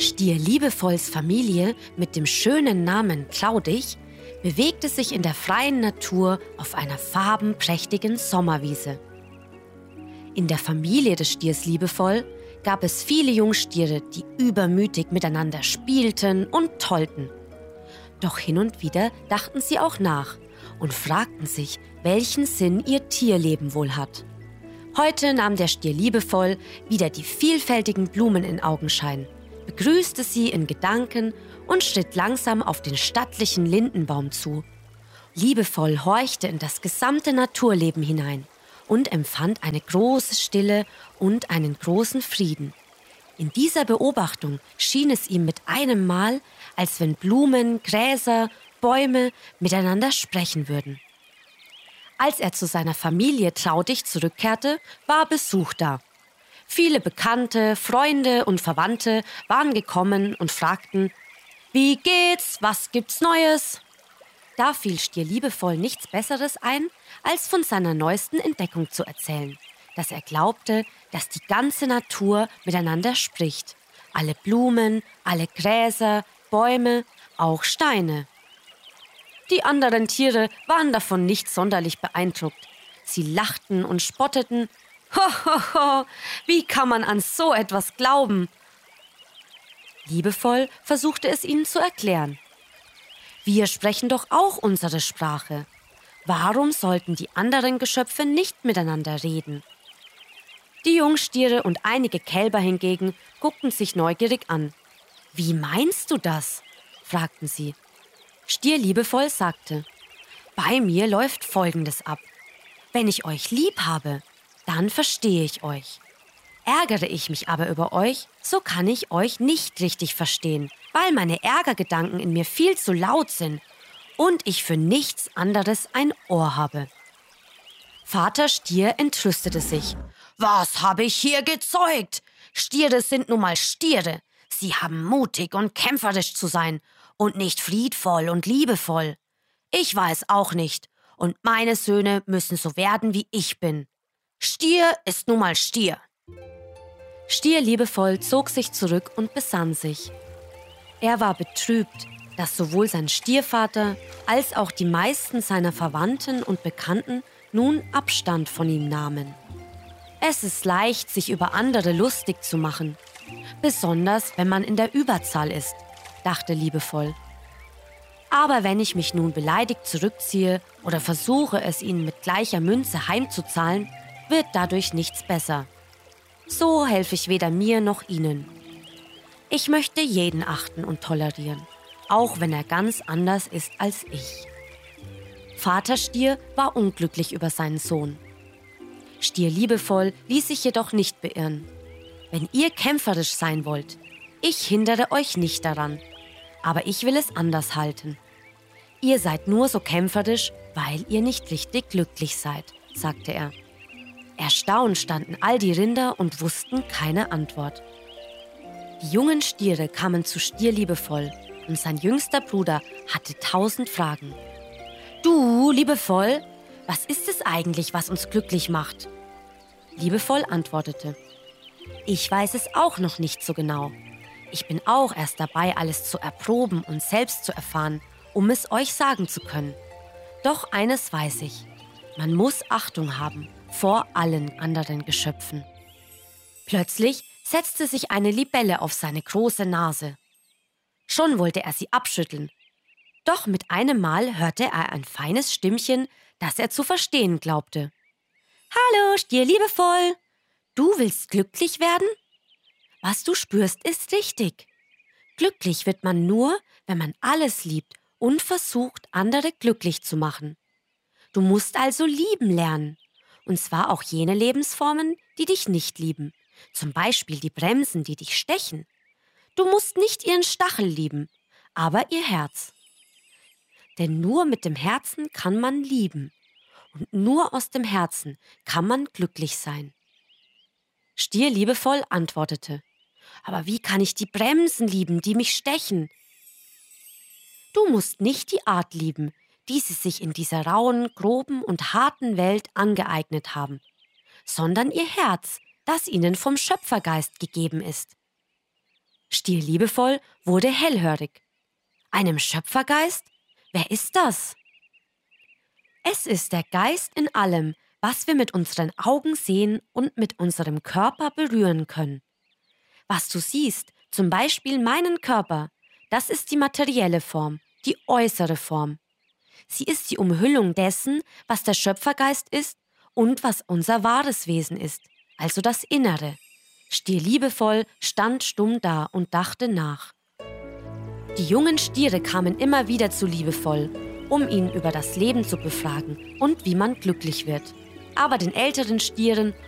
Stier Liebevolls Familie mit dem schönen Namen Claudig bewegte sich in der freien Natur auf einer farbenprächtigen Sommerwiese. In der Familie des Stiers Liebevoll gab es viele Jungstiere, die übermütig miteinander spielten und tollten. Doch hin und wieder dachten sie auch nach und fragten sich, welchen Sinn ihr Tierleben wohl hat. Heute nahm der Stier Liebevoll wieder die vielfältigen Blumen in Augenschein, begrüßte sie in Gedanken und schritt langsam auf den stattlichen Lindenbaum zu. Liebevoll horchte in das gesamte Naturleben hinein und empfand eine große Stille und einen großen Frieden. In dieser Beobachtung schien es ihm mit einem Mal, als wenn Blumen, Gräser, Bäume miteinander sprechen würden. Als er zu seiner Familie traurig zurückkehrte, war Besuch da. Viele Bekannte, Freunde und Verwandte waren gekommen und fragten: »Wie geht's? Was gibt's Neues?« Da fiel Stier Liebevoll nichts Besseres ein, als von seiner neuesten Entdeckung zu erzählen, dass er glaubte, dass die ganze Natur miteinander spricht. Alle Blumen, alle Gräser, Bäume, auch Steine. Die anderen Tiere waren davon nicht sonderlich beeindruckt. Sie lachten und spotteten. Ho, wie kann man an so etwas glauben? Liebevoll versuchte es ihnen zu erklären. Wir sprechen doch auch unsere Sprache. Warum sollten die anderen Geschöpfe nicht miteinander reden? Die Jungstiere und einige Kälber hingegen guckten sich neugierig an. Wie meinst du das? Fragten sie. Stier Liebevoll sagte: Bei mir läuft Folgendes ab. Wenn ich euch lieb habe, dann verstehe ich euch. Ärgere ich mich aber über euch, so kann ich euch nicht richtig verstehen, weil meine Ärgergedanken in mir viel zu laut sind und ich für nichts anderes ein Ohr habe. Vater Stier entrüstete sich. Was habe ich hier gezeugt? Stiere sind nun mal Stiere. Sie haben mutig und kämpferisch zu sein und nicht friedvoll und liebevoll. Ich war es auch nicht und meine Söhne müssen so werden, wie ich bin. Stier ist nun mal Stier. Stier Liebevoll zog sich zurück und besann sich. Er war betrübt, dass sowohl sein Stiervater als auch die meisten seiner Verwandten und Bekannten nun Abstand von ihm nahmen. Es ist leicht, sich über andere lustig zu machen, besonders wenn man in der Überzahl ist, dachte Liebevoll. Aber wenn ich mich nun beleidigt zurückziehe oder versuche, es ihnen mit gleicher Münze heimzuzahlen, wird dadurch nichts besser. So helfe ich weder mir noch ihnen. Ich möchte jeden achten und tolerieren, auch wenn er ganz anders ist als ich. Vater Stier war unglücklich über seinen Sohn. Stier Liebevoll ließ sich jedoch nicht beirren. Wenn ihr kämpferisch sein wollt, ich hindere euch nicht daran, aber ich will es anders halten. Ihr seid nur so kämpferisch, weil ihr nicht richtig glücklich seid, sagte er. Erstaunt standen all die Rinder und wussten keine Antwort. Die jungen Stiere kamen zu Stier Liebevoll und sein jüngster Bruder hatte 1000 Fragen. Du, Liebevoll, was ist es eigentlich, was uns glücklich macht? Liebevoll antwortete: Ich weiß es auch noch nicht so genau. Ich bin auch erst dabei, alles zu erproben und selbst zu erfahren, um es euch sagen zu können. Doch eines weiß ich: Man muss Achtung haben vor allen anderen Geschöpfen. Plötzlich setzte sich eine Libelle auf seine große Nase. Schon wollte er sie abschütteln. Doch mit einem Mal hörte er ein feines Stimmchen, das er zu verstehen glaubte. »Hallo, Stier Liebevoll! Du willst glücklich werden? Was du spürst, ist richtig. Glücklich wird man nur, wenn man alles liebt und versucht, andere glücklich zu machen. Du musst also lieben lernen. Und zwar auch jene Lebensformen, die dich nicht lieben. Zum Beispiel die Bremsen, die dich stechen. Du musst nicht ihren Stachel lieben, aber ihr Herz. Denn nur mit dem Herzen kann man lieben. Und nur aus dem Herzen kann man glücklich sein. Stier Liebevoll antwortete: Aber wie kann ich die Bremsen lieben, die mich stechen? Du musst nicht die Art lieben, die sie sich in dieser rauen, groben und harten Welt angeeignet haben, sondern ihr Herz, das ihnen vom Schöpfergeist gegeben ist. Stier liebevoll wurde hellhörig. Einem Schöpfergeist? Wer ist das? Es ist der Geist in allem, was wir mit unseren Augen sehen und mit unserem Körper berühren können. Was du siehst, zum Beispiel meinen Körper, das ist die materielle Form, die äußere Form. Sie ist die Umhüllung dessen, was der Schöpfergeist ist und was unser wahres Wesen ist, also das Innere. Stier liebevoll stand stumm da und dachte nach. Die jungen Stiere kamen immer wieder zu Liebevoll, um ihn über das Leben zu befragen und wie man glücklich wird. Aber den älteren Stieren